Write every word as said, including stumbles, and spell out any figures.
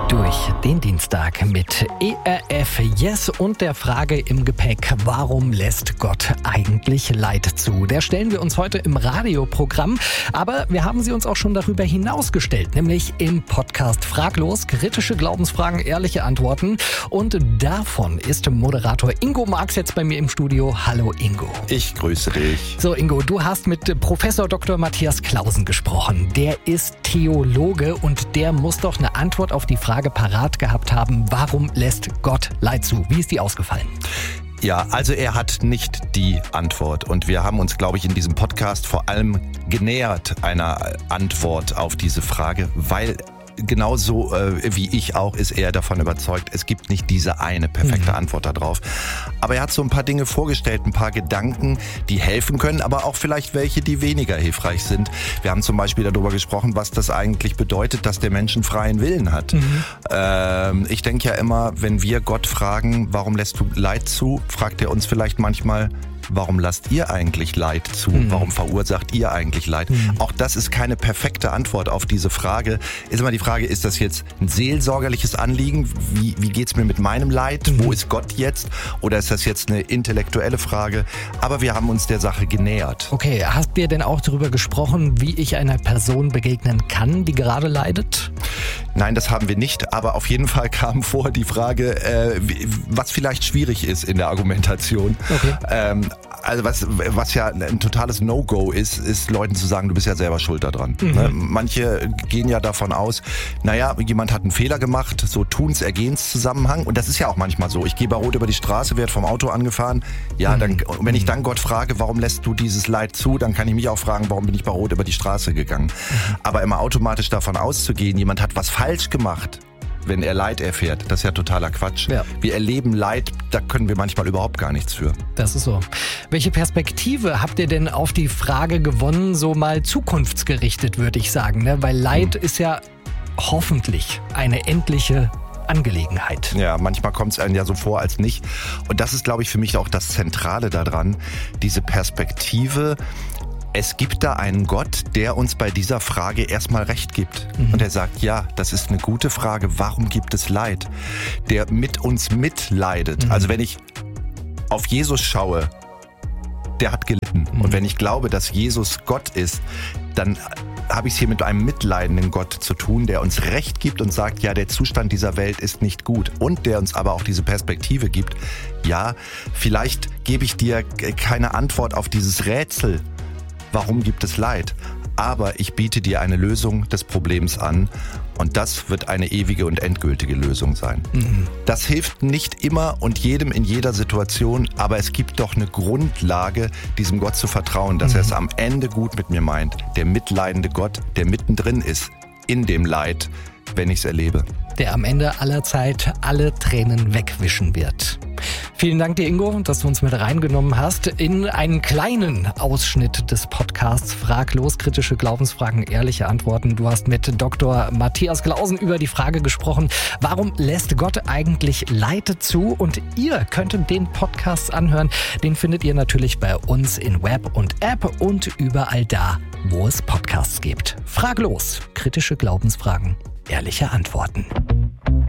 durch den Dienstag mit E R F Yes und der Frage im Gepäck, warum lässt Gott eigentlich Leid zu? Der stellen wir uns heute im Radioprogramm, aber wir haben sie uns auch schon darüber hinaus gestellt, nämlich im Podcast Fraglos, kritische Glaubensfragen, ehrliche Antworten, und davon ist Moderator Ingo Marx jetzt bei mir im Studio. Hallo Ingo. Ich grüße dich. So Ingo, du hast mit Professor Doktor Matthias Clausen gesprochen. Der ist Theologe und der muss doch eine Antwort auf die Frage parat gehabt haben, warum lässt Gott Leid zu? Wie ist die ausgefallen? Ja, also er hat nicht die Antwort und wir haben uns, glaube ich, in diesem Podcast vor allem genähert einer Antwort auf diese Frage, weil genauso äh, wie ich auch ist er davon überzeugt, es gibt nicht diese eine perfekte mhm. Antwort darauf. Aber er hat so ein paar Dinge vorgestellt, ein paar Gedanken, die helfen können, aber auch vielleicht welche, die weniger hilfreich sind. Wir haben zum Beispiel darüber gesprochen, was das eigentlich bedeutet, dass der Mensch einen freien Willen hat. Mhm. Ähm, ich denke ja immer, wenn wir Gott fragen, warum lässt du Leid zu, fragt er uns vielleicht manchmal, warum lasst ihr eigentlich Leid zu? Mhm. Warum verursacht ihr eigentlich Leid? Mhm. Auch das ist keine perfekte Antwort auf diese Frage. Ist immer die Frage, ist das jetzt ein seelsorgerliches Anliegen? Wie, wie geht's mir mit meinem Leid? Mhm. Wo ist Gott jetzt? Oder ist das jetzt eine intellektuelle Frage? Aber wir haben uns der Sache genähert. Okay, hast ihr denn auch darüber gesprochen, wie ich einer Person begegnen kann, die gerade leidet? Nein, das haben wir nicht. Aber auf jeden Fall kam vor die Frage, äh, was vielleicht schwierig ist in der Argumentation. Okay. Ähm, Also was, was ja ein totales No-Go ist, ist Leuten zu sagen, du bist ja selber schuld daran. Mhm. Manche gehen ja davon aus, naja, jemand hat einen Fehler gemacht, so Tuns-Ergehens-Zusammenhang. Und das ist ja auch manchmal so. Ich gehe bei Rot über die Straße, werde vom Auto angefahren. Ja, mhm. dann, und wenn ich dann Gott frage, warum lässt du dieses Leid zu, dann kann ich mich auch fragen, warum bin ich bei Rot über die Straße gegangen. Mhm. Aber immer automatisch davon auszugehen, jemand hat was falsch gemacht, wenn er Leid erfährt, das ist ja totaler Quatsch. Ja. Wir erleben Leid, da können wir manchmal überhaupt gar nichts für. Das ist so. Welche Perspektive habt ihr denn auf die Frage gewonnen, so mal zukunftsgerichtet, würde ich sagen, ne? Weil Leid hm. ist ja hoffentlich eine endliche Angelegenheit. Ja, manchmal kommt es einem ja so vor als nicht. Und das ist, glaube ich, für mich auch das Zentrale daran, diese Perspektive. Es gibt da einen Gott, der uns bei dieser Frage erstmal Recht gibt. Mhm. Und er sagt, ja, das ist eine gute Frage, warum gibt es Leid? Der mit uns mitleidet. Mhm. Also wenn ich auf Jesus schaue, der hat gelitten. Mhm. Und wenn ich glaube, dass Jesus Gott ist, dann habe ich es hier mit einem mitleidenden Gott zu tun, der uns Recht gibt und sagt, ja, der Zustand dieser Welt ist nicht gut. Und der uns aber auch diese Perspektive gibt, ja, vielleicht gebe ich dir keine Antwort auf dieses Rätsel, warum gibt es Leid? Aber ich biete dir eine Lösung des Problems an und das wird eine ewige und endgültige Lösung sein. Mhm. Das hilft nicht immer und jedem in jeder Situation, aber es gibt doch eine Grundlage, diesem Gott zu vertrauen, dass mhm. er es am Ende gut mit mir meint. Der mitleidende Gott, der mittendrin ist in dem Leid, wenn ich es erlebe. Der am Ende aller Zeit alle Tränen wegwischen wird. Vielen Dank dir, Ingo, dass du uns mit reingenommen hast in einen kleinen Ausschnitt des Podcasts Fraglos, kritische Glaubensfragen, ehrliche Antworten. Du hast mit Doktor Matthias Clausen über die Frage gesprochen, warum lässt Gott eigentlich Leid zu? Und ihr könnt den Podcast anhören. Den findet ihr natürlich bei uns in Web und App und überall da, wo es Podcasts gibt. Fraglos, kritische Glaubensfragen, ehrliche Antworten.